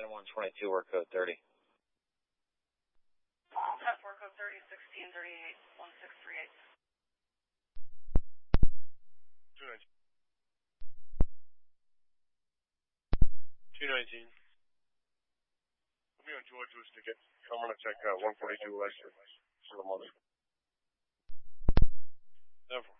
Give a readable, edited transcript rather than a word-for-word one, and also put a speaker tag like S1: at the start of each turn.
S1: 10 122, work code 30.
S2: 10 work code 30, 1638, 1638.
S3: 219. Put me on George Who's ticket. I'm going to check 142 Lester for the mother. 7